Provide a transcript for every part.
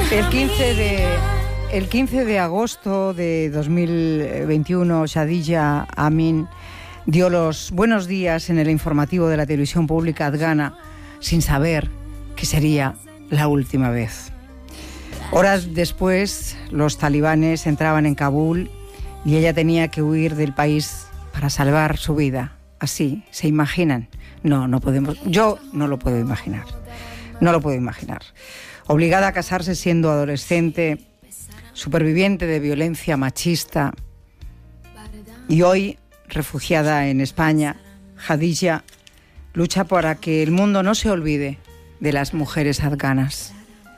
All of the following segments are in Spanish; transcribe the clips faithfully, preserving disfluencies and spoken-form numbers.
El quince de, el quince de agosto de dos mil veintiuno, Shadija Amin dio los buenos días en el informativo de la televisión pública afgana sin saber que sería la última vez. Horas después, los talibanes entraban en Kabul y ella tenía que huir del país para salvar su vida. Así, ¿se imaginan? No, no podemos. Yo no lo puedo imaginar. No lo puedo imaginar. Obligada a casarse siendo adolescente, superviviente de violencia machista y hoy refugiada en España, Shadija lucha para que el mundo no se olvide de las mujeres afganas.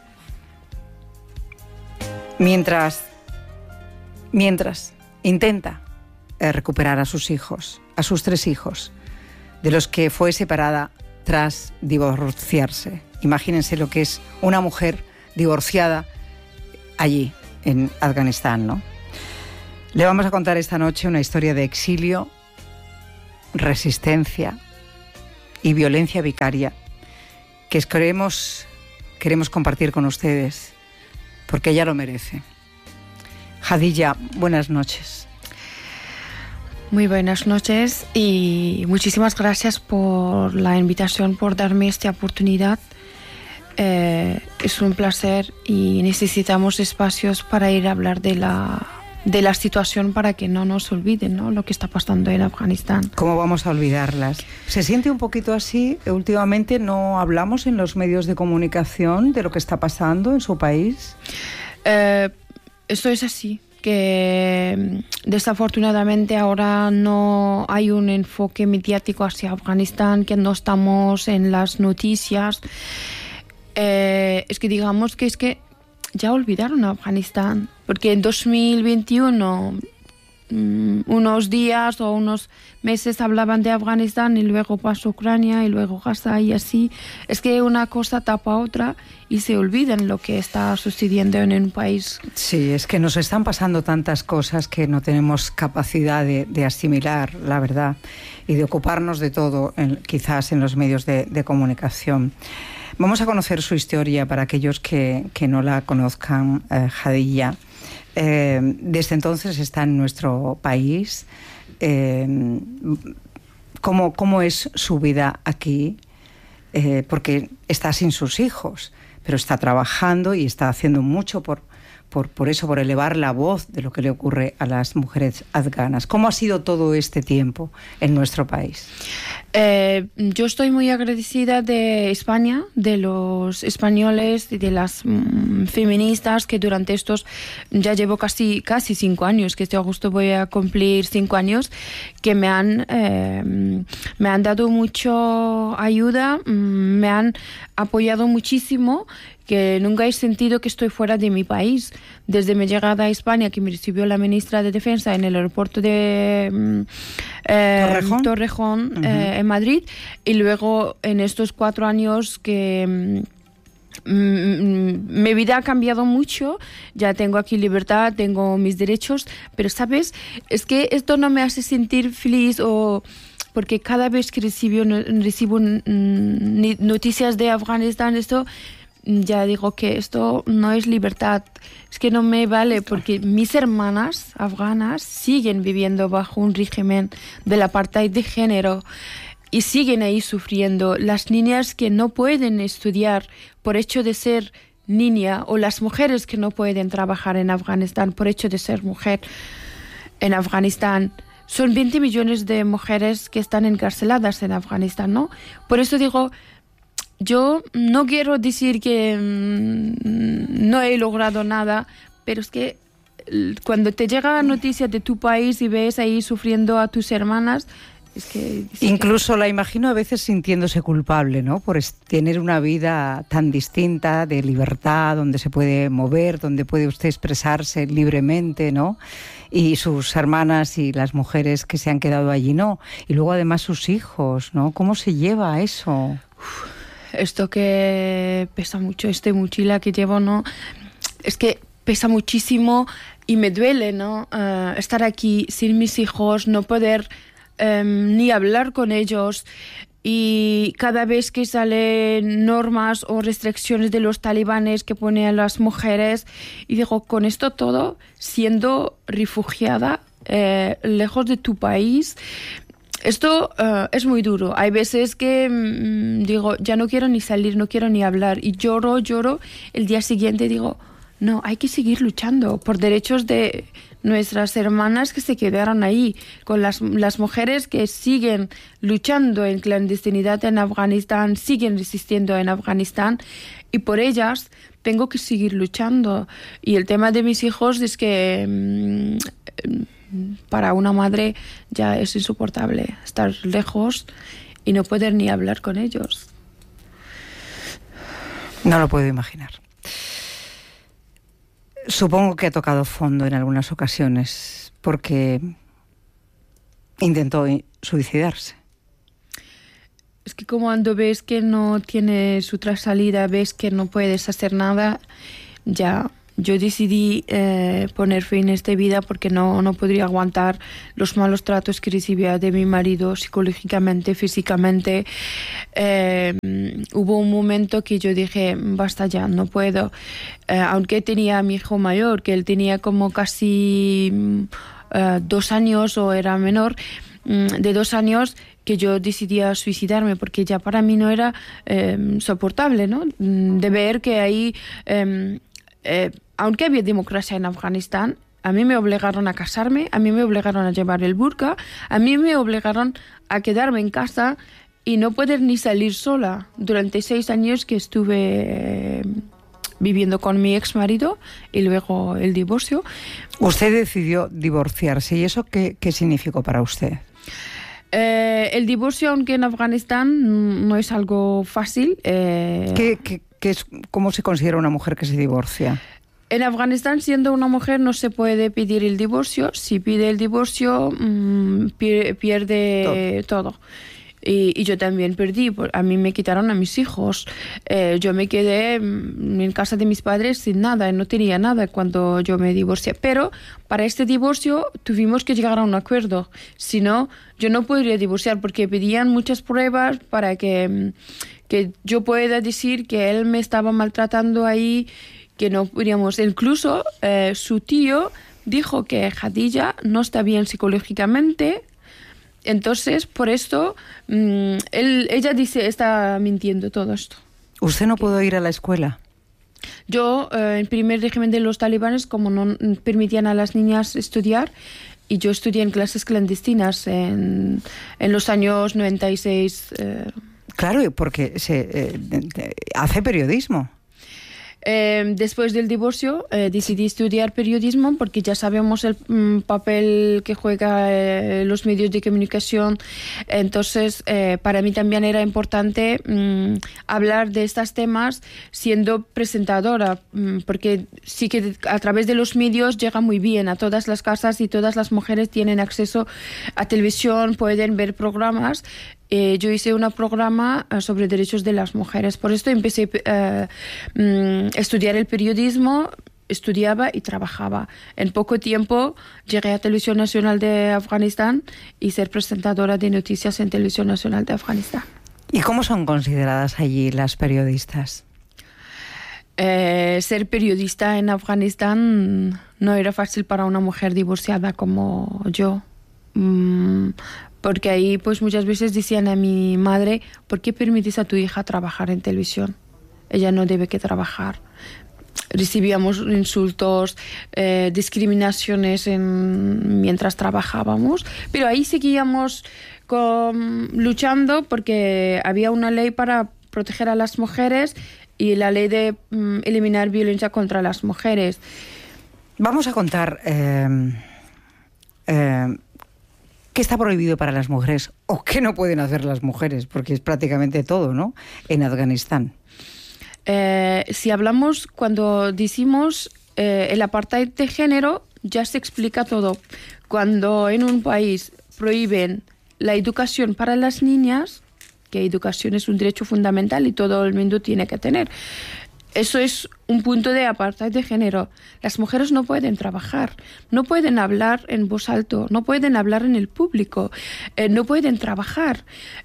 Mientras, mientras intenta recuperar a sus hijos, a sus tres hijos, de los que fue separada tras divorciarse. Imagínense lo que es una mujer divorciada allí, en Afganistán, ¿no? Le vamos a contar esta noche una historia de exilio, resistencia y violencia vicaria que queremos, queremos compartir con ustedes, porque ella lo merece. Shadija, buenas noches. Muy buenas noches y muchísimas gracias por la invitación, por darme esta oportunidad. Eh, es un placer y necesitamos espacios para ir a hablar de la, de la situación para que no nos olviden, ¿no?, lo que está pasando en Afganistán. ¿Cómo vamos a olvidarlas? ¿Se siente un poquito así? Últimamente no hablamos en los medios de comunicación de lo que está pasando en su país. Eh, esto es así, que desafortunadamente ahora no hay un enfoque mediático hacia Afganistán, que no estamos en las noticias. Eh, es que digamos que es que ya olvidaron a Afganistán, porque en dos mil veintiuno um, unos días o unos meses hablaban de Afganistán y luego pasó Ucrania y luego Gaza y así. Es que una cosa tapa otra y se olvidan lo que está sucediendo en un país. Sí, es que nos están pasando tantas cosas que no tenemos capacidad de, de asimilar, la verdad, y de ocuparnos de todo, en, quizás en los medios de, de comunicación. Vamos a conocer su historia para aquellos que, que no la conozcan. eh, Shadija. Eh, desde entonces está en nuestro país. Eh, ¿cómo, ¿Cómo es su vida aquí? Eh, porque está sin sus hijos, pero está trabajando y está haciendo mucho por, por, por eso, por elevar la voz de lo que le ocurre a las mujeres afganas. ¿Cómo ha sido todo este tiempo en nuestro país? Eh, yo estoy muy agradecida de España, de los españoles y de las mm, feministas que durante estos, ya llevo casi, casi cinco años, que este agosto voy a cumplir cinco años, que me han, eh, me han dado mucha ayuda, me han apoyado muchísimo, que nunca he sentido que estoy fuera de mi país. Desde mi llegada a España, que me recibió la ministra de Defensa en el aeropuerto de eh, Torrejón, Torrejón uh-huh. eh, en Madrid, y luego en estos cuatro años que mi vida ha cambiado mucho, ya tengo aquí libertad, tengo mis derechos, pero sabes, es que esto no me hace sentir feliz, o porque cada vez que recibo, recibo noticias de Afganistán, esto ya digo que esto no es libertad, es que no me vale, porque mis hermanas afganas siguen viviendo bajo un régimen del apartheid de género y siguen ahí sufriendo. Las niñas que no pueden estudiar por hecho de ser niña, o las mujeres que no pueden trabajar en Afganistán por hecho de ser mujer en Afganistán. Son veinte millones de mujeres que están encarceladas en Afganistán, ¿no? Por eso digo, yo no quiero decir que mmm, no he logrado nada, pero es que cuando te llega la noticia de tu país y ves ahí sufriendo a tus hermanas, es que... Es Incluso que... la imagino a veces sintiéndose culpable, ¿no?, por tener una vida tan distinta, de libertad, donde se puede mover, donde puede usted expresarse libremente, ¿no? Y sus hermanas y las mujeres que se han quedado allí, ¿no? Y luego además sus hijos, ¿no? ¿Cómo se lleva eso? Uf, esto que pesa mucho, esta mochila que llevo, ¿no? Es que pesa muchísimo y me duele, ¿no? Uh, estar aquí sin mis hijos, no poder um, ni hablar con ellos. y cada vez que salen normas o restricciones de los talibanes que ponen a las mujeres, y digo, con esto todo, siendo refugiada eh, lejos de tu país, esto uh, es muy duro. Hay veces que mmm, digo, ya no quiero ni salir, no quiero ni hablar, y lloro, lloro. El día siguiente digo, no, hay que seguir luchando por derechos de nuestras hermanas que se quedaron ahí, con las, las mujeres que siguen luchando en clandestinidad en Afganistán, siguen resistiendo en Afganistán, y por ellas tengo que seguir luchando. Y el tema de mis hijos es que mmm, para una madre ya es insoportable estar lejos y no poder ni hablar con ellos. No lo puedo imaginar. Supongo que ha tocado fondo en algunas ocasiones porque intentó suicidarse. Es que como cuando ves que no tienes otra salida, ves que no puedes hacer nada, ya yo decidí eh, poner fin a esta vida porque no, no podría aguantar los malos tratos que recibía de mi marido psicológicamente, físicamente. Eh, hubo un momento que yo dije, basta ya, no puedo. Eh, aunque tenía a mi hijo mayor, que él tenía como casi eh, dos años o era menor, de dos años, que yo decidía suicidarme porque ya para mí no era eh, soportable, ¿no? De ver que ahí... Eh, Eh, aunque había democracia en Afganistán, a mí me obligaron a casarme, a mí me obligaron a llevar el burka, a mí me obligaron a quedarme en casa y no poder ni salir sola durante seis años que estuve eh, viviendo con mi ex marido y luego el divorcio. Usted decidió divorciarse, ¿y eso qué, qué significó para usted? Eh, el divorcio, aunque en Afganistán no es algo fácil. Eh, ¿Qué, qué, qué es, ¿Cómo se considera una mujer que se divorcia? En Afganistán, siendo una mujer, no se puede pedir el divorcio. Si pide el divorcio, mmm, pierde todo. todo. Y, y yo también perdí. A mí me quitaron a mis hijos. Eh, yo me quedé en casa de mis padres sin nada. No tenía nada cuando yo me divorcié. Pero para este divorcio tuvimos que llegar a un acuerdo. Si no, yo no podría divorciar porque pedían muchas pruebas para que, que yo pueda decir que él me estaba maltratando ahí, que no podríamos. Incluso eh, su tío dijo que Khadija no está bien psicológicamente. Entonces, por esto, mmm, él, ella dice, está mintiendo todo esto. ¿Usted no pudo ir a la escuela? Yo, eh, en primer régimen de los talibanes, como no permitían a las niñas estudiar, y yo estudié en clases clandestinas en, en los años noventa y seis. Eh. Claro, porque se eh, hace periodismo. Eh, después del divorcio eh, decidí estudiar periodismo porque ya sabemos el mm, papel que juega eh, los medios de comunicación. Entonces eh, para mí también era importante mm, hablar de estos temas siendo presentadora, mm, porque sí que a través de los medios llega muy bien a todas las casas y todas las mujeres tienen acceso a televisión, pueden ver programas. Eh, yo hice un programa uh, sobre derechos de las mujeres. Por esto empecé a uh, um, estudiar el periodismo, estudiaba y trabajaba. En poco tiempo llegué a Televisión Nacional de Afganistán y ser presentadora de noticias en Televisión Nacional de Afganistán. ¿Y cómo son consideradas allí las periodistas? Eh, ser periodista en Afganistán no era fácil para una mujer divorciada como yo. Mm, porque ahí pues muchas veces decían a mi madre, ¿por qué permites a tu hija trabajar en televisión? Ella no debe que trabajar. Recibíamos insultos, eh, discriminaciones en, mientras trabajábamos, pero ahí seguíamos con, luchando porque había una ley para proteger a las mujeres y la ley de um, eliminar violencia contra las mujeres. Vamos a contar... Eh, eh, ¿Qué está prohibido para las mujeres o qué no pueden hacer las mujeres? Porque es prácticamente todo, ¿no?, en Afganistán. Eh, si hablamos, cuando decimos eh, el apartheid de género, ya se explica todo. Cuando en un país prohíben la educación para las niñas, que educación es un derecho fundamental y todo el mundo tiene que tener, eso es un punto de apartheid de género. Las mujeres no pueden trabajar, no pueden hablar en voz alto, no pueden hablar en el público, eh, no pueden trabajar.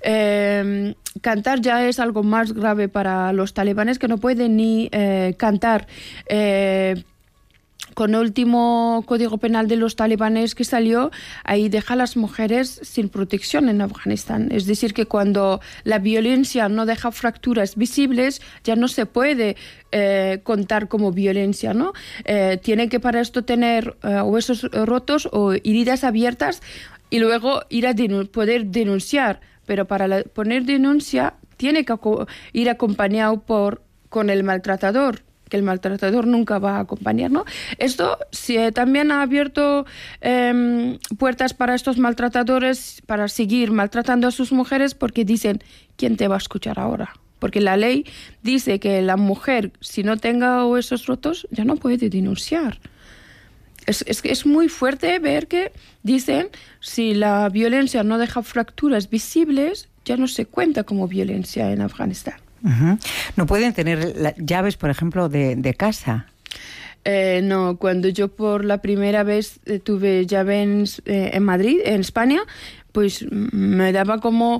Eh, cantar ya es algo más grave para los talibanes, que no pueden ni eh, cantar. Eh, Con el último código penal de los talibanes que salió, ahí deja a las mujeres sin protección en Afganistán. Es decir, que cuando la violencia no deja fracturas visibles, ya no se puede eh, contar como violencia, ¿no? Eh, tiene que para esto tener eh, huesos rotos o heridas abiertas y luego ir a denu- poder denunciar. Pero para la, poner denuncia tiene que aco- ir acompañado por, con el maltratador, que el maltratador nunca va a acompañar, ¿no? Esto sí, también ha abierto eh, puertas para estos maltratadores para seguir maltratando a sus mujeres, porque dicen, ¿quién te va a escuchar ahora? Porque la ley dice que la mujer, si no tenga huesos rotos, ya no puede denunciar. Es, es, es muy fuerte ver que dicen, si la violencia no deja fracturas visibles, ya no se cuenta como violencia en Afganistán. Uh-huh. ¿No pueden tener la, llaves, por ejemplo, de, de casa? Eh, no, cuando yo por la primera vez eh, tuve llave en, eh, en Madrid, en España, pues me daba como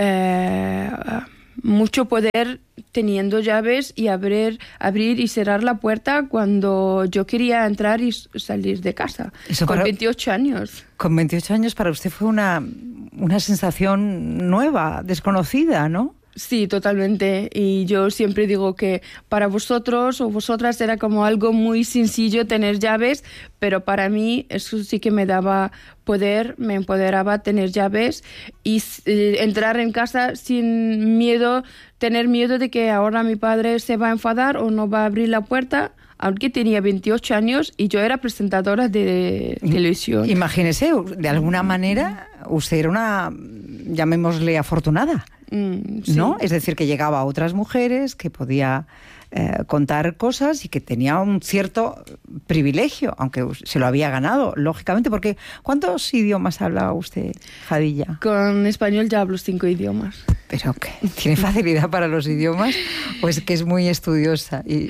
eh, mucho poder teniendo llaves y abrir, abrir y cerrar la puerta cuando yo quería entrar y salir de casa. Eso con para, veintiocho años. Con veintiocho años para usted fue una, una sensación nueva, desconocida, ¿no? Sí, totalmente. Y yo siempre digo que para vosotros o vosotras era como algo muy sencillo tener llaves, pero para mí eso sí que me daba poder, me empoderaba tener llaves y eh, entrar en casa sin miedo, tener miedo de que ahora mi padre se va a enfadar o no va a abrir la puerta, aunque tenía veintiocho años y yo era presentadora de televisión. Imagínese, de alguna manera usted era una, llamémosle, afortunada. Mm, sí. ¿No? Es decir, que llegaba a otras mujeres, que podía eh, contar cosas y que tenía un cierto privilegio, aunque se lo había ganado, lógicamente, porque ¿cuántos idiomas habla usted, Jadilla? Con español ya hablo cinco idiomas. ¿Pero qué? ¿Tiene facilidad para los idiomas o es que es muy estudiosa? Y...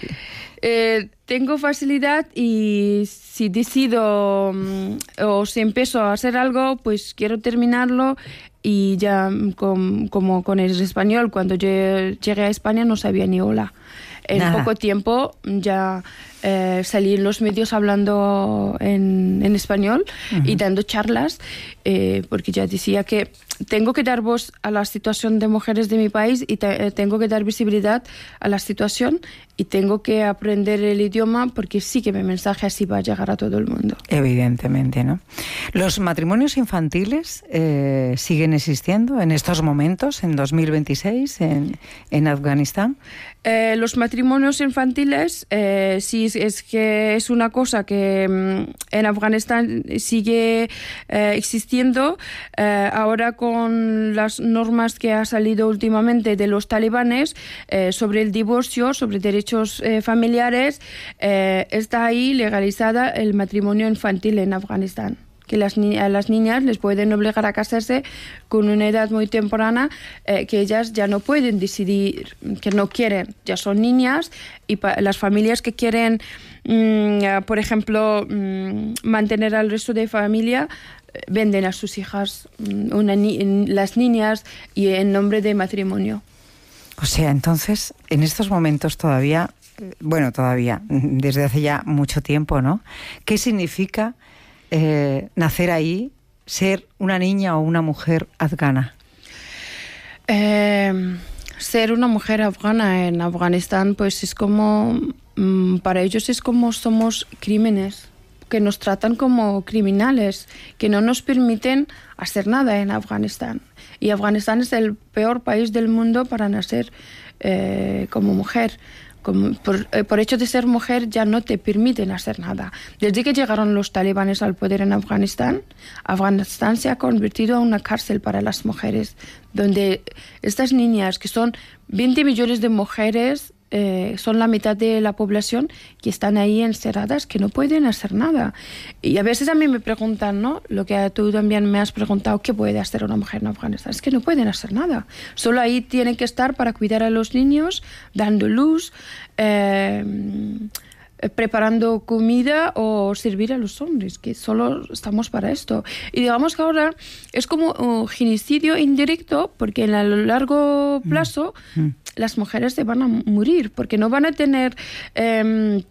Eh, tengo facilidad y si decido um, o si empiezo a hacer algo, pues quiero terminarlo. Y ya con, como con el español, cuando yo llegué a España no sabía ni hola. En Nada. Poco tiempo ya eh, salí en los medios hablando en, en español uh-huh. y dando charlas, eh, porque ya decía que tengo que dar voz a la situación de mujeres de mi país y te, eh, tengo que dar visibilidad a la situación y tengo que aprender el idioma, porque sí que mi mensaje así va a llegar a todo el mundo. Evidentemente, ¿no? ¿Los matrimonios infantiles eh, siguen existiendo en estos momentos, en dos mil veintiséis, en, en Afganistán? Eh, los matrimonios infantiles, eh, sí, es, es que es una cosa que mm, en Afganistán sigue eh, existiendo. Eh, ahora con las normas que ha salido últimamente de los talibanes eh, sobre el divorcio, sobre derechos eh, familiares, eh, está ahí legalizada el matrimonio infantil en Afganistán. Que las ni- a las niñas les pueden obligar a casarse con una edad muy temprana, eh, que ellas ya no pueden decidir, que no quieren, ya son niñas, y pa- las familias que quieren, mmm, por ejemplo, mmm, mantener al resto de familia, eh, venden a sus hijas mmm, una ni- las niñas y en nombre de matrimonio. O sea, entonces, en estos momentos todavía, bueno, todavía, desde hace ya mucho tiempo, ¿no? ¿Qué significa Eh, nacer ahí, ser una niña o una mujer afgana? Eh, ser una mujer afgana en Afganistán, pues es como, mmm, para ellos es como somos crímenes, que nos tratan como criminales, que no nos permiten hacer nada en Afganistán. Y Afganistán es el peor país del mundo para nacer eh, como mujer. Como por, eh, por hecho de ser mujer ya no te permiten hacer nada. Desde que llegaron los talibanes al poder en Afganistán, Afganistán se ha convertido en una cárcel para las mujeres, donde estas niñas, que son veinte millones de mujeres eh, son la mitad de la población que están ahí encerradas, que no pueden hacer nada. Y a veces a mí me preguntan, ¿no? Lo que tú también me has preguntado, ¿qué puede hacer una mujer en Afganistán? Es que no pueden hacer nada. Solo ahí tienen que estar para cuidar a los niños, dando luz, eh, preparando comida o servir a los hombres, que solo estamos para esto. Y digamos que ahora es como un genocidio indirecto, porque en a lo largo plazo mm. Mm. las mujeres se van a morir, porque no van a tener eh,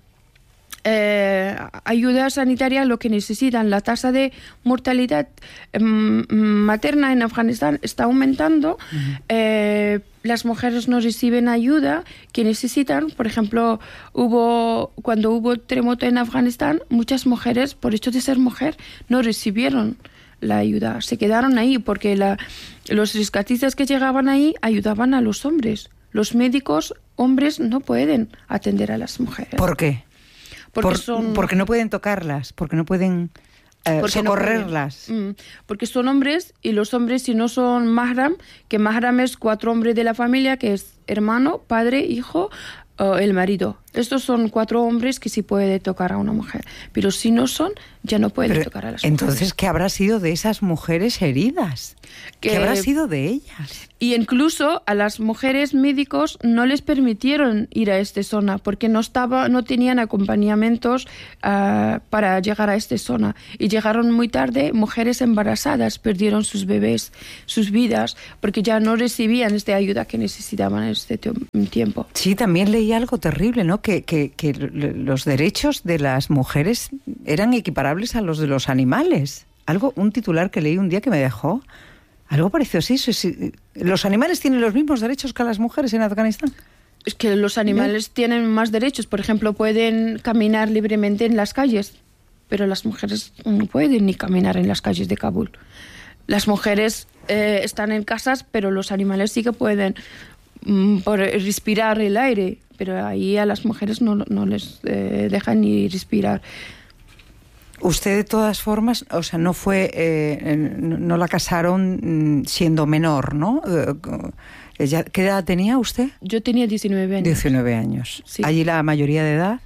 eh, ayuda sanitaria, lo que necesitan. La tasa de mortalidad eh, materna en Afganistán está aumentando. Mm. Eh, las mujeres no reciben ayuda que necesitan. Por ejemplo, hubo cuando hubo terremoto en Afganistán, muchas mujeres, por hecho de ser mujer, no recibieron la ayuda. Se quedaron ahí porque la, los rescatistas que llegaban ahí ayudaban a los hombres. Los médicos hombres no pueden atender a las mujeres. ¿Por qué? Porque, por, son, porque no pueden tocarlas, porque no pueden... Eh, porque socorrerlas. No pueden, porque son hombres, y los hombres, si no son mahram, que mahram es cuatro hombres de la familia, que es hermano, padre, hijo, uh, el marido. Estos son cuatro hombres que sí puede tocar a una mujer, pero si no son, ya no puede pero, tocar a las entonces, mujeres. Entonces, ¿qué habrá sido de esas mujeres heridas? ¿Qué, ¿Qué habrá sido de ellas? Y incluso a las mujeres médicos no les permitieron ir a esta zona porque no estaba, no tenían acompañamientos uh, para llegar a esta zona. Y llegaron muy tarde. Mujeres embarazadas perdieron sus bebés, sus vidas, porque ya no recibían esta ayuda que necesitaban en este tiempo. Sí, también leí algo terrible, ¿no? Que, que, que los derechos de las mujeres eran equiparables a los de los animales. Algo, un titular que leí un día que me dejó... Algo parecido así. ¿Los animales tienen los mismos derechos que las mujeres en Afganistán? Es que los animales ¿Sí? tienen más derechos. Por ejemplo, pueden caminar libremente en las calles, pero las mujeres no pueden ni caminar en las calles de Kabul. Las mujeres eh, están en casas, pero los animales sí que pueden mm, por respirar el aire, pero ahí a las mujeres no, no les eh, dejan ni respirar. Usted, de todas formas, o sea, no fue, eh, no la casaron siendo menor, ¿no? ¿Qué edad tenía usted? Yo tenía diecinueve años. diecinueve años. Sí. ¿Allí la mayoría de edad?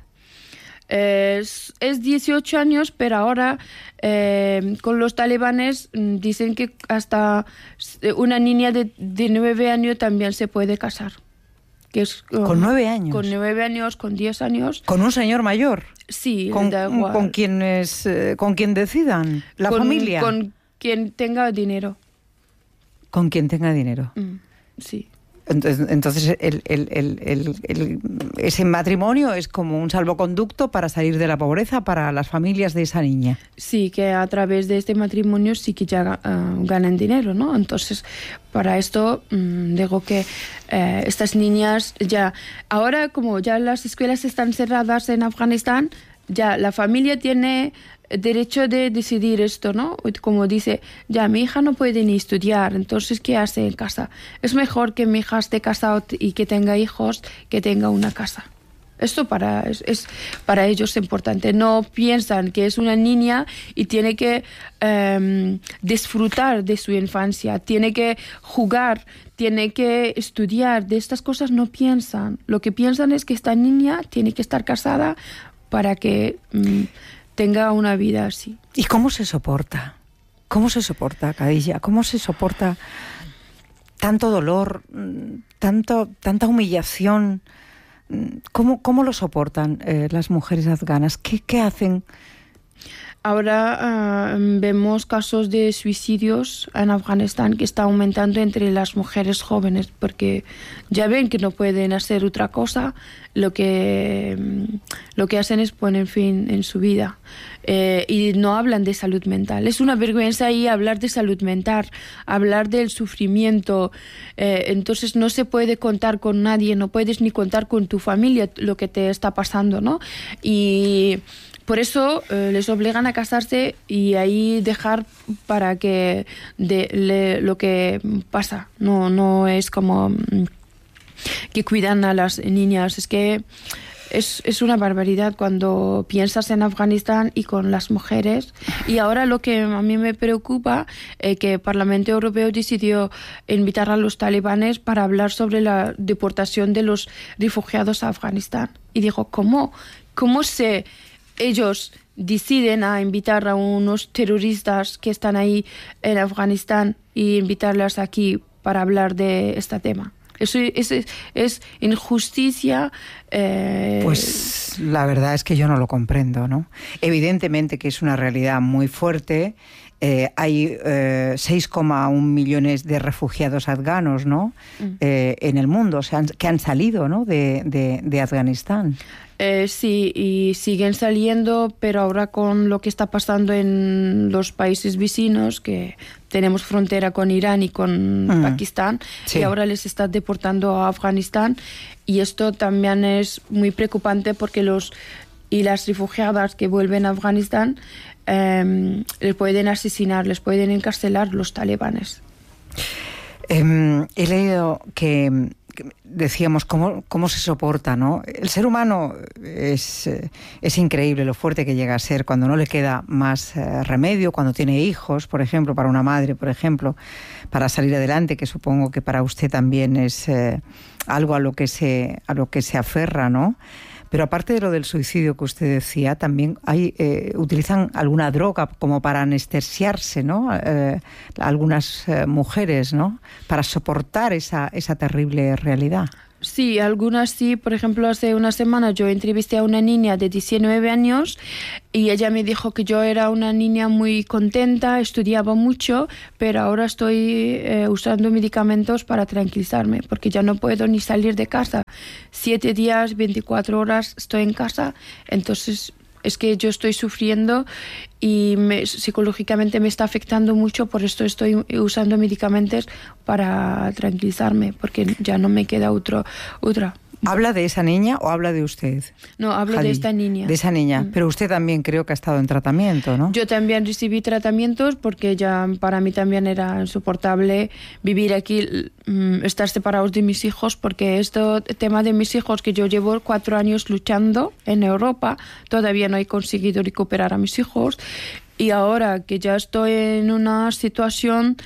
Es, es dieciocho años, pero ahora eh, con los talibanes dicen que hasta una niña de, de nueve años también se puede casar. Que es, ¿Con nueve años? Con nueve años, con diez años. ¿Con un señor mayor? Sí, con, da igual. Con quienes, eh, con quien decidan, la con, familia. Con quien tenga dinero. Con quien tenga dinero. Mm, sí. Entonces, entonces el, el, el, el, el, ese matrimonio es como un salvoconducto para salir de la pobreza para las familias de esa niña. Sí, que a través de este matrimonio sí que ya uh, ganan dinero, ¿no? Entonces, para esto um, digo que uh, estas niñas ya... Ahora, como ya las escuelas están cerradas en Afganistán, ya la familia tiene derecho de decidir esto, ¿no? Como dice, ya mi hija no puede ni estudiar, entonces ¿qué hace en casa? Es mejor que mi hija esté casada y que tenga hijos, que tenga una casa. Esto para, es, es para ellos importante. No piensan que es una niña y tiene que um, disfrutar de su infancia, tiene que jugar, tiene que estudiar. De estas cosas no piensan. Lo que piensan es que esta niña tiene que estar casada para que... Um, tenga una vida así. ¿Y cómo se soporta? ¿Cómo se soporta, Khadija? ¿Cómo se soporta tanto dolor, tanto, tanta humillación? ¿Cómo, cómo lo soportan eh, las mujeres afganas? ¿Qué, qué hacen? Ahora uh, vemos casos de suicidios en Afganistán que está aumentando entre las mujeres jóvenes porque ya ven que no pueden hacer otra cosa, lo que, lo que hacen es poner fin en su vida eh, y no hablan de salud mental. Es una vergüenza ahí hablar de salud mental, hablar del sufrimiento, eh, entonces no se puede contar con nadie, no puedes ni contar con tu familia lo que te está pasando, ¿no? Y... Por eso eh, les obligan a casarse y ahí dejar para que de, le, lo que pasa. No, no es como que cuidan a las niñas. Es que es, es una barbaridad cuando piensas en Afganistán y con las mujeres. Y ahora lo que a mí me preocupa es que el Parlamento Europeo decidió invitar a los talibanes para hablar sobre la deportación de los refugiados a Afganistán. Y digo, ¿cómo? ¿Cómo se ellos deciden a invitar a unos terroristas que están ahí en Afganistán y invitarlas aquí para hablar de este tema? Eso es, es, es injusticia. Eh... Pues la verdad es que yo no lo comprendo, ¿no? Evidentemente que es una realidad muy fuerte. Eh, hay eh, seis coma uno millones de refugiados afganos, ¿no? Mm. Eh, en el mundo, o sea, han, que han salido, ¿no? de, de, de Afganistán. Eh, sí, y siguen saliendo, pero ahora con lo que está pasando en los países vecinos, que tenemos frontera con Irán y con mm. Pakistán, sí. Y ahora les está deportando a Afganistán, y esto también es muy preocupante porque los y las refugiadas que vuelven a Afganistán eh, les pueden asesinar, les pueden encarcelar los talibanes. Eh, he leído que decíamos cómo, cómo se soporta, ¿no? El ser humano es, es increíble lo fuerte que llega a ser cuando no le queda más eh, remedio, cuando tiene hijos, por ejemplo, para una madre, por ejemplo, para salir adelante, que supongo que para usted también es eh, algo a lo que se, a lo que se aferra, ¿no? Pero aparte de lo del suicidio que usted decía, también hay eh, utilizan alguna droga como para anestesiarse, ¿no? Eh, algunas eh, mujeres, ¿no? Para soportar esa, esa terrible realidad. Sí, algunas sí. Por ejemplo, hace una semana yo entrevisté a una niña de diecinueve años y ella me dijo que yo era una niña muy contenta, estudiaba mucho, pero ahora estoy eh, usando medicamentos para tranquilizarme porque ya no puedo ni salir de casa. Siete días, veinticuatro horas estoy en casa, entonces es que yo estoy sufriendo y me, psicológicamente me está afectando mucho, por esto estoy usando medicamentos para tranquilizarme, porque ya no me queda otro, otra. ¿Habla de esa niña o habla de usted? No, hablo Jadí, de esta niña. De esa niña, mm. Pero usted también creo que ha estado en tratamiento, ¿no? Yo también recibí tratamientos porque ya para mí también era insoportable vivir aquí, estar separados de mis hijos, porque este tema de mis hijos, que yo llevo cuatro años luchando en Europa, todavía no he conseguido recuperar a mis hijos, y ahora que ya estoy en una situación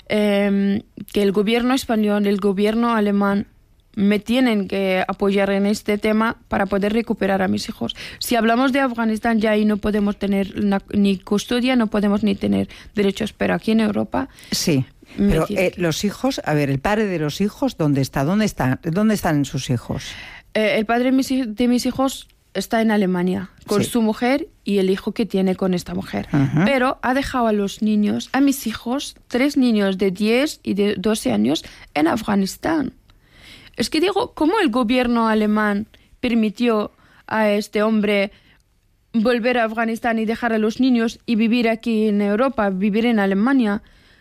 eh, que el gobierno español, el gobierno alemán me tienen que apoyar en este tema para poder recuperar a mis hijos. Si hablamos de Afganistán, ya ahí no podemos tener una, ni custodia, no podemos ni tener derechos, pero aquí en Europa... Sí, pero eh, los hijos, a ver, el padre de los hijos, ¿dónde está? ¿Dónde están, ¿Dónde están sus hijos? Eh, el padre de mis, de mis hijos está en Alemania con sí. su mujer y el hijo que tiene con esta mujer. Uh-huh. Pero ha dejado a los niños, a mis hijos, tres niños de diez y de doce años en Afganistán. Es que digo, ¿cómo el gobierno alemán permitió a este hombre volver a Afganistán y dejar a los niños y vivir aquí en Europa, vivir en Alemania?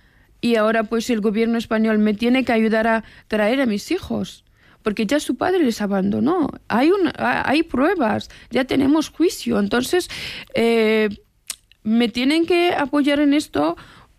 Y ahora pues el gobierno español me tiene que ayudar a traer a mis hijos, porque ya su padre les abandonó. Hay, un, hay pruebas, ya tenemos juicio. Entonces, eh, me tienen que apoyar en esto,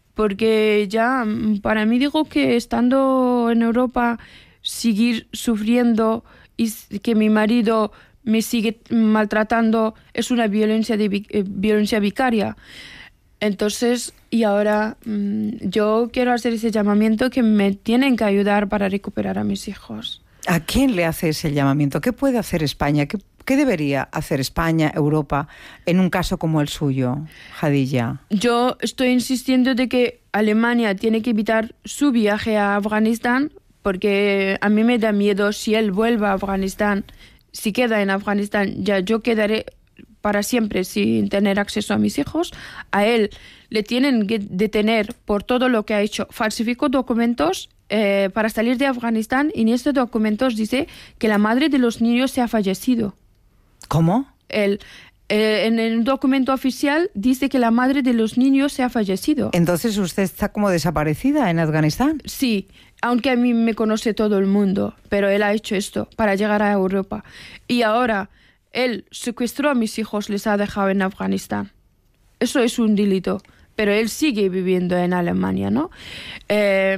porque ya para mí digo que estando en Europa... seguir sufriendo y que mi marido me sigue maltratando es una violencia, de, eh, violencia vicaria. Entonces, y ahora mmm, yo quiero hacer ese llamamiento que me tienen que ayudar para recuperar a mis hijos. ¿A quién le hace ese llamamiento? ¿Qué puede hacer España? ¿Qué, qué debería hacer España, Europa, en un caso como el suyo, Jadilla? Yo estoy insistiendo de que Alemania tiene que evitar su viaje a Afganistán, porque a mí me da miedo si él vuelve a Afganistán, si queda en Afganistán, ya yo quedaré para siempre sin tener acceso a mis hijos. A él le tienen que detener por todo lo que ha hecho. Falsificó documentos eh, para salir de Afganistán y en estos documentos dice que la madre de los niños se ha fallecido. ¿Cómo? Él... Eh, en el documento oficial dice que la madre de los niños se ha fallecido. ¿Entonces usted está como desaparecida en Afganistán? Sí, aunque a mí me conoce todo el mundo, pero él ha hecho esto para llegar a Europa. Y ahora él secuestró a mis hijos, les ha dejado en Afganistán. Eso es un delito, pero él sigue viviendo en Alemania, ¿no? Eh,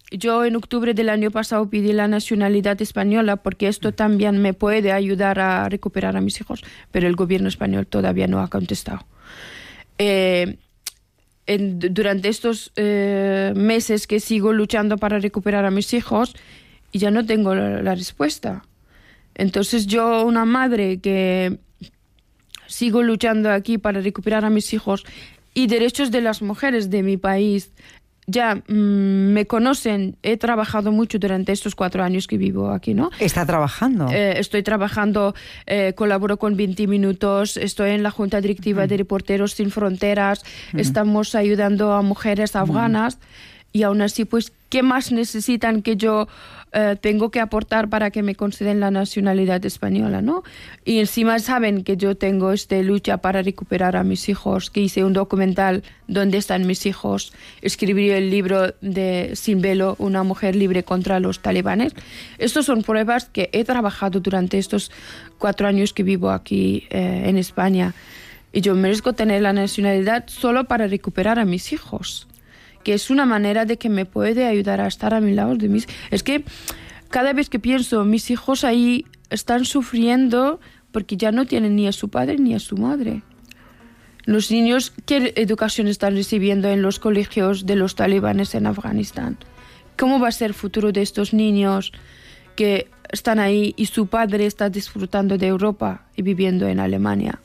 yo en octubre del año pasado pedí la nacionalidad española porque esto también me puede ayudar a recuperar a mis hijos, pero el gobierno español todavía no ha contestado. Eh, en, durante estos eh, meses que sigo luchando para recuperar a mis hijos, y ya no tengo la, la respuesta. Entonces yo, una madre que sigo luchando aquí para recuperar a mis hijos y derechos de las mujeres de mi país, ya mmm, me conocen, he trabajado mucho durante estos cuatro años que vivo aquí, ¿no? ¿Está trabajando? Eh, estoy trabajando, eh, colaboro con veinte minutos, estoy en la Junta Directiva mm. de Reporteros Sin Fronteras, mm. estamos ayudando a mujeres afganas mm. y aún así, pues, ¿qué más necesitan que yo eh, tengo que aportar para que me conceden la nacionalidad española, ¿no? Y encima saben que yo tengo esta lucha para recuperar a mis hijos, que hice un documental ¿Dónde están mis hijos? Escribí el libro de Sin velo, una mujer libre contra los talibanes. Estas son pruebas que he trabajado durante estos cuatro años que vivo aquí eh, en España. Y yo merezco tener la nacionalidad solo para recuperar a mis hijos, que es una manera de que me puede ayudar a estar a mi lado de mis... Es que cada vez que pienso, mis hijos ahí están sufriendo porque ya no tienen ni a su padre ni a su madre. Los niños, ¿qué educación están recibiendo en los colegios de los talibanes en Afganistán? ¿Cómo va a ser el futuro de estos niños que están ahí y su padre está disfrutando de Europa y viviendo en Alemania?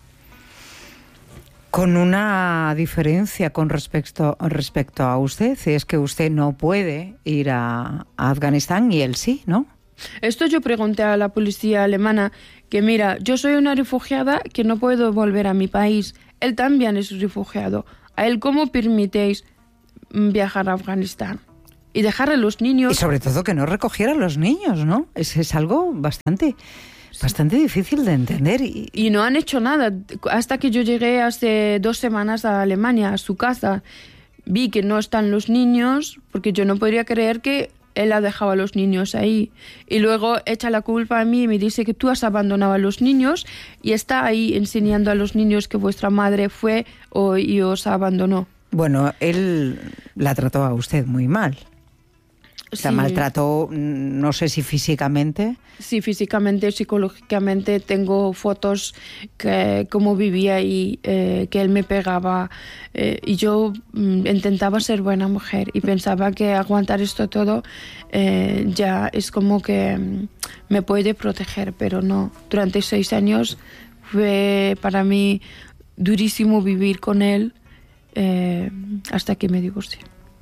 Con una diferencia con respecto, respecto a usted, es que usted no puede ir a, a Afganistán y él sí, ¿no? Esto yo pregunté a la policía alemana que, mira, yo soy una refugiada que no puedo volver a mi país. Él también es refugiado. ¿A él cómo permitéis viajar a Afganistán? Y dejar a los niños... Y sobre todo que no recogiera a los niños, ¿no? Es, es algo bastante... Bastante difícil de entender. Y... y no han hecho nada. Hasta que yo llegué hace dos semanas a Alemania, a su casa, vi que no están los niños, porque yo no podría creer que él ha dejado a los niños ahí. Y luego echa la culpa a mí y me dice que tú has abandonado a los niños y está ahí enseñando a los niños que vuestra madre fue o, y os abandonó. Bueno, él la trató a usted muy mal. Sí. La maltrató, no sé si físicamente. Sí, físicamente, psicológicamente. Tengo fotos que cómo vivía y eh, que él me pegaba. Eh, y yo mm, intentaba ser buena mujer y pensaba que aguantar esto todo eh, ya es como que mm, me puede proteger, pero no. Durante seis años fue para mí durísimo vivir con él eh, hasta que me divorcié.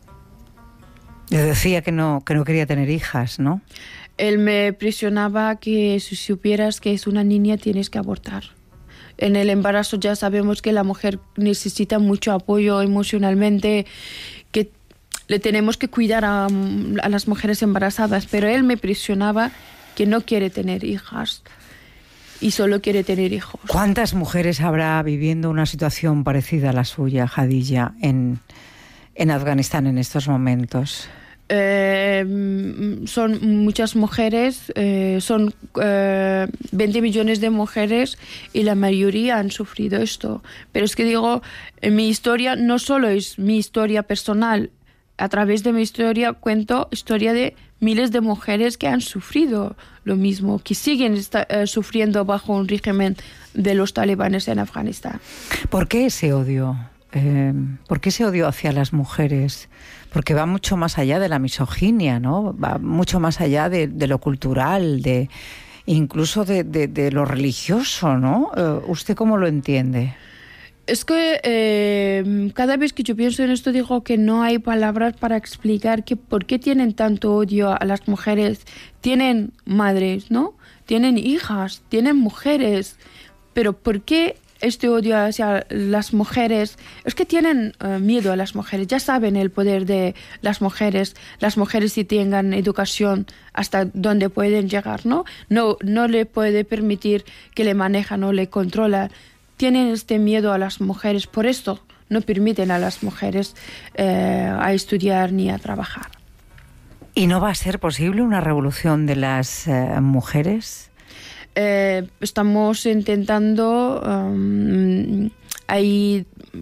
Le decía que no, que no quería tener hijas, ¿no? Él me presionaba que si supieras que es una niña tienes que abortar. En el embarazo ya sabemos que la mujer necesita mucho apoyo emocionalmente, que le tenemos que cuidar a, a las mujeres embarazadas, pero él me presionaba que no quiere tener hijas y solo quiere tener hijos. ¿Cuántas mujeres habrá viviendo una situación parecida a la suya, Jadilla, en, en Afganistán en estos momentos? Eh, son muchas mujeres, eh, son eh, veinte millones de mujeres y la mayoría han sufrido esto. Pero es que digo, en mi historia no solo es mi historia personal, a través de mi historia cuento historia de miles de mujeres que han sufrido lo mismo, que siguen esta, eh, sufriendo bajo un régimen de los talibanes en Afganistán. ¿Por qué ese odio? Eh, ¿Por qué ese odio hacia las mujeres? Porque va mucho más allá de la misoginia, ¿no? Va mucho más allá de, de lo cultural, de incluso de, de, de lo religioso, ¿no? Eh, ¿Usted cómo lo entiende? Es que eh, cada vez que yo pienso en esto digo que no hay palabras para explicar que por qué tienen tanto odio a las mujeres. Tienen madres, ¿no? Tienen hijas, tienen mujeres, pero ¿por qué este odio hacia las mujeres? Es que tienen uh, miedo a las mujeres, ya saben el poder de las mujeres, las mujeres si tengan educación hasta donde pueden llegar, ¿no? No, no le puede permitir que le manejan o le controlan. Tienen este miedo a las mujeres, por esto no permiten a las mujeres eh, a estudiar ni a trabajar. ¿Y no va a ser posible una revolución de las eh, mujeres? Eh, estamos intentando, um, hay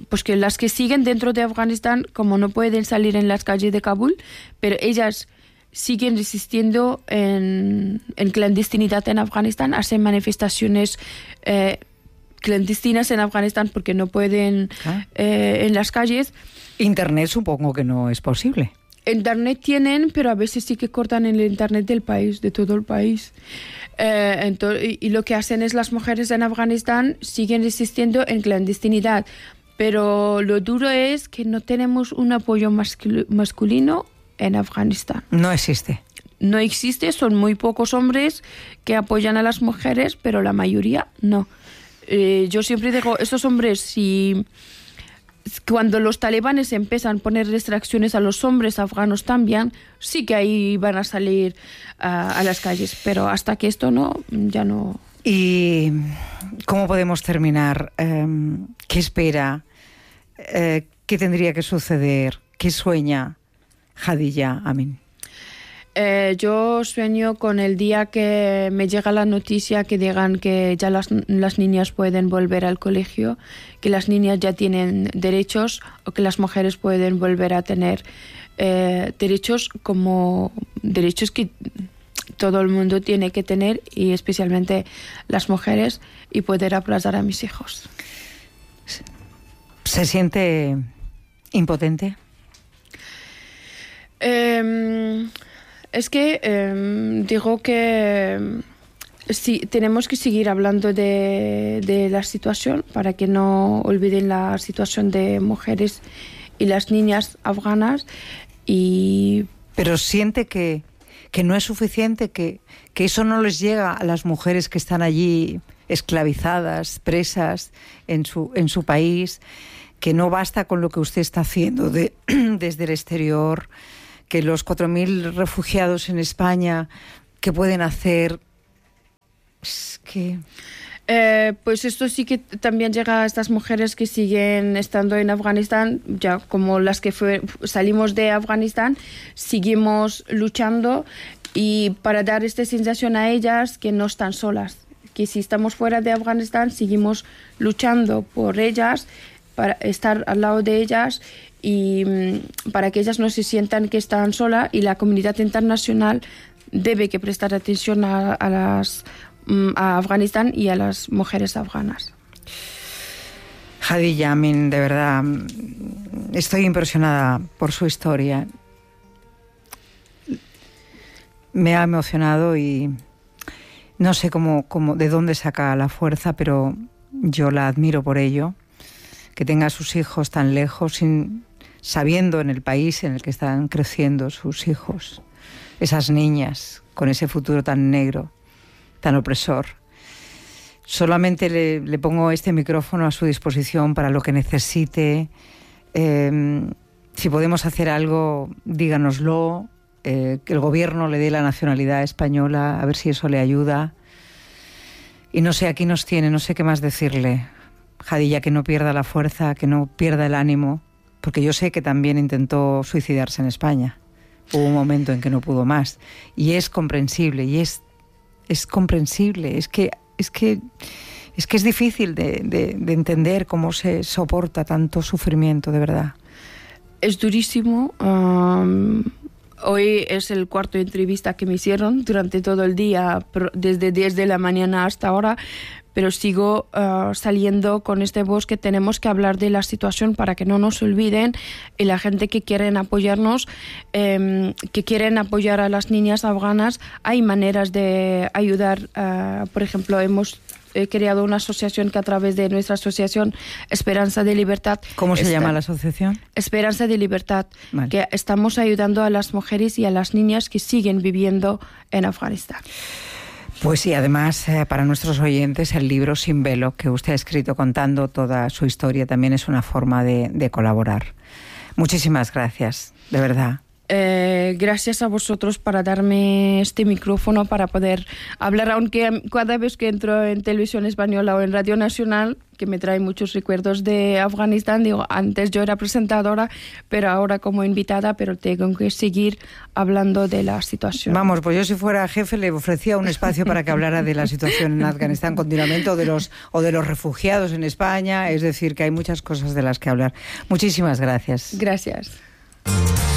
pues que las que siguen dentro de Afganistán, como no pueden salir en las calles de Kabul, pero ellas siguen resistiendo en, en clandestinidad en Afganistán, hacen manifestaciones eh, clandestinas en Afganistán porque no pueden ah. eh, en las calles. Internet supongo que no es posible. Internet tienen, pero a veces sí que cortan el internet del país, de todo el país. Eh, entonces, y, y lo que hacen es las mujeres en Afganistán siguen resistiendo en clandestinidad. Pero lo duro es que no tenemos un apoyo masculino en Afganistán. No existe. No existe, son muy pocos hombres que apoyan a las mujeres, pero la mayoría no. Eh, yo siempre digo, estos hombres, si cuando los talibanes empiezan a poner restricciones a los hombres afganos también, sí que ahí van a salir uh, a las calles, pero hasta que esto no, ya no. ¿Y cómo podemos terminar? Um, ¿Qué espera? Uh, ¿Qué tendría que suceder? ¿Qué sueña Hadija Amin? Eh, yo sueño con el día que me llega la noticia que digan que ya las, las niñas pueden volver al colegio, que las niñas ya tienen derechos o que las mujeres pueden volver a tener eh, derechos como derechos que todo el mundo tiene que tener y especialmente las mujeres y poder aplazar a mis hijos. ¿Se siente impotente? Eh, Es que eh, digo que eh, sí, tenemos que seguir hablando de, de la situación para que no olviden la situación de mujeres y las niñas afganas. Y pero siente que, que no es suficiente, que, que eso no les llega a las mujeres que están allí esclavizadas, presas en su, en su país, que no basta con lo que usted está haciendo de, desde el exterior, que los cuatro mil refugiados en España, ¿qué pueden hacer? Es que... Eh, pues esto sí que también llega a estas mujeres que siguen estando en Afganistán, ya como las que fue, salimos de Afganistán, seguimos luchando y para dar esta sensación a ellas que no están solas, que si estamos fuera de Afganistán seguimos luchando por ellas, para estar al lado de ellas y para que ellas no se sientan que están solas, y la comunidad internacional debe que prestar atención a, a, las, a Afganistán y a las mujeres afganas. Hadija Amin, de verdad, estoy impresionada por su historia. Me ha emocionado y no sé cómo, cómo, de dónde saca la fuerza, pero yo la admiro por ello. Que tenga a sus hijos tan lejos, sin, sabiendo en el país en el que están creciendo sus hijos, esas niñas con ese futuro tan negro, tan opresor. Solamente le, le pongo este micrófono a su disposición para lo que necesite. Eh, si podemos hacer algo, díganoslo. Eh, que el gobierno le dé la nacionalidad española, a ver si eso le ayuda. Y no sé, aquí nos tiene, no sé qué más decirle. Hadija, que no pierda la fuerza, que no pierda el ánimo, porque yo sé que también intentó suicidarse en España. Hubo un momento en que no pudo más. Y es comprensible, y es, es comprensible. Es que es, que, es, que es difícil de, de, de entender cómo se soporta tanto sufrimiento, de verdad. Es durísimo. Um, hoy es el cuarto entrevista que me hicieron durante todo el día, desde diez de la mañana hasta ahora. Pero sigo uh, saliendo con este voz que tenemos que hablar de la situación para que no nos olviden, y la gente que quieren apoyarnos, eh, que quieren apoyar a las niñas afganas, hay maneras de ayudar. Uh, por ejemplo, hemos eh, creado una asociación que a través de nuestra asociación Esperanza de Libertad... ¿Cómo se está, llama la asociación? Esperanza de Libertad, vale. Que estamos ayudando a las mujeres y a las niñas que siguen viviendo en Afganistán. Pues sí, además, eh, para nuestros oyentes, el libro Sin Velo, que usted ha escrito contando toda su historia, también es una forma de, de colaborar. Muchísimas gracias, de verdad. Eh, gracias a vosotros para darme este micrófono para poder hablar, aunque cada vez que entro en televisión española o en Radio Nacional, que me trae muchos recuerdos de Afganistán, digo, antes yo era presentadora, pero ahora como invitada, pero tengo que seguir hablando de la situación. Vamos, pues yo si fuera jefe le ofrecía un espacio para que hablara de la situación en Afganistán continuamente, o de los, o de los refugiados en España, es decir, que hay muchas cosas de las que hablar. Muchísimas gracias. Gracias.